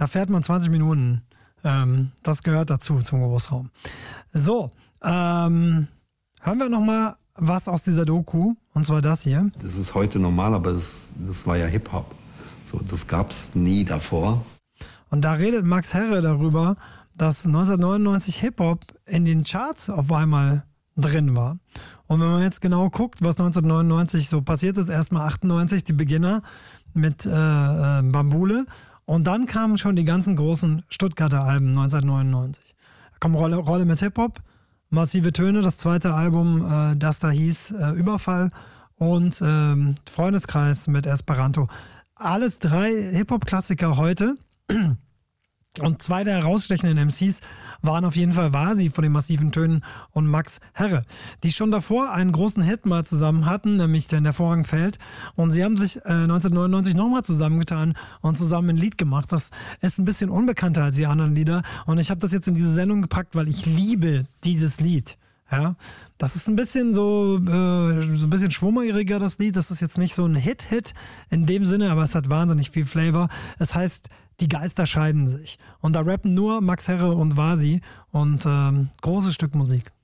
Da fährt man 20 Minuten. Das gehört dazu, zum Großraum. So, hören wir nochmal was aus dieser Doku, und zwar das hier. Das ist heute normal, aber das war ja Hip-Hop. So, das gab's nie davor. Und da redet Max Herre darüber, dass 1999 Hip-Hop in den Charts auf einmal drin war. Und wenn man jetzt genau guckt, was 1999 so passiert ist, erstmal 98 die Beginner mit Bambule, und dann kamen schon die ganzen großen Stuttgarter Alben 1999. Da kommt Rolle mit Hip-Hop, Massive Töne, das zweite Album, das da hieß Überfall, und Freundeskreis mit Esperanto. Alles 3 Hip-Hop-Klassiker heute. Und 2 der herausstechenden MCs waren auf jeden Fall Vasi von den Massiven Tönen und Max Herre, die schon davor einen großen Hit mal zusammen hatten, nämlich Wenn der Vorhang fällt. Und sie haben sich 1999 nochmal zusammengetan und zusammen ein Lied gemacht. Das ist ein bisschen unbekannter als die anderen Lieder. Und ich habe das jetzt in diese Sendung gepackt, weil ich liebe dieses Lied. Ja, das ist ein bisschen so ein bisschen schwummeriger, das Lied. Das ist jetzt nicht so ein Hit in dem Sinne, aber es hat wahnsinnig viel Flavor. Es heißt Die Geister scheiden sich. Und da rappen nur Max Herre und Vasi und großes Stück Musik.